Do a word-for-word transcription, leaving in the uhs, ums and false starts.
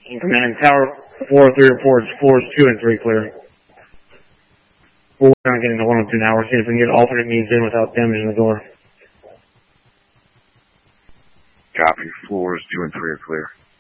Command tower four oh three reports floors two and three clear. We're not getting to one oh two now. We're seeing if we can get alternate means in without damaging the door. Copy. Floors two and three are clear.